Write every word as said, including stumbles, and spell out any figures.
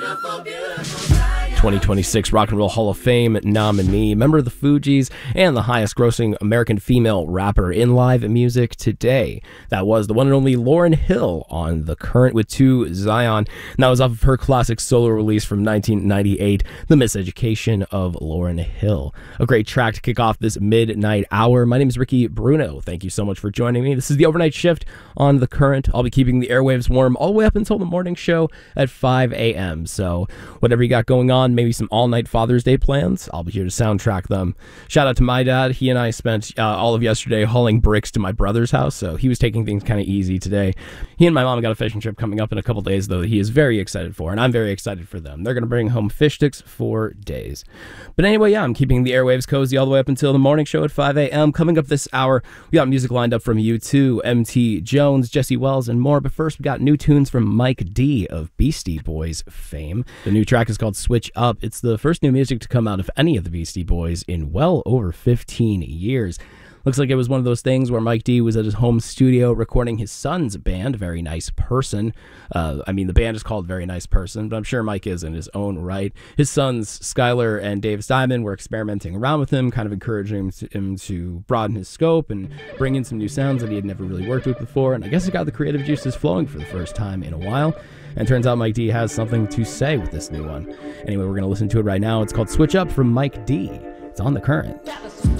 twenty twenty-six Rock and Roll Hall of Fame nominee, member of the Fugees, and the highest grossing American female rapper in live music today. That was the one and only Lauryn Hill on The Current with two Zion. And that was off of her classic solo release from nineteen ninety-eight, The Miseducation of Lauryn Hill. A great track to kick off this midnight hour. My name is Ricky Bruno. Thank you so much for joining me. This is the overnight shift on The Current. I'll be keeping the airwaves warm all the way up until the morning show at five a.m. So whatever you got going on, maybe some all-night Father's Day plans, I'll be here to soundtrack them. Shout out to my dad. He and I spent uh, all of yesterday hauling bricks to my brother's house, so he was taking things kind of easy today. He and my mom got a fishing trip coming up in a couple days, though, that he is very excited for, and I'm very excited for them. They're going to bring home fish sticks for days. But anyway, yeah, I'm keeping the airwaves cozy all the way up until the morning show at five a.m. Coming up this hour, we got music lined up from U two, M T Jones, Jesse Wells, and more. But first, we got new tunes from Mike D of Beastie Boys fame. The new track is called Switch Up. It's the first new music to come out of any of the Beastie Boys in well over fifteen years. Looks like it was one of those things where Mike D was at his home studio recording his son's band, Very Nice Person. Uh, I mean, the band is called Very Nice Person, but I'm sure Mike is in his own right. His sons, Skylar and Davis Diamond, were experimenting around with him, kind of encouraging him to, him to broaden his scope and bring in some new sounds that he had never really worked with before. And I guess it got the creative juices flowing for the first time in a while. And turns out Mike D has something to say with this new one. Anyway, we're going to listen to it right now. It's called Switch Up from Mike D. It's on The Current.